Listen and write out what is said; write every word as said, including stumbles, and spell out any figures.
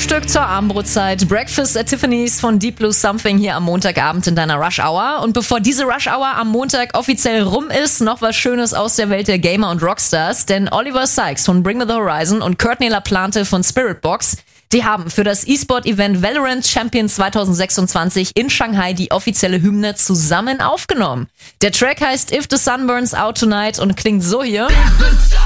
Frühstück zur Abendbrotzeit. Breakfast at Tiffany's von Deep Blue Something hier am Montagabend in deiner Rush Hour. Und bevor diese Rush Hour am Montag offiziell rum ist, noch was Schönes aus der Welt der Gamer und Rockstars. Denn Oliver Sykes von Bring Me The Horizon und Courtney LaPlante von Spiritbox, die haben für das E-Sport-Event Valorant Champions zwanzig sechsundzwanzig in Shanghai die offizielle Hymne zusammen aufgenommen. Der Track heißt If the Sun Burns Out Tonight und klingt so hier.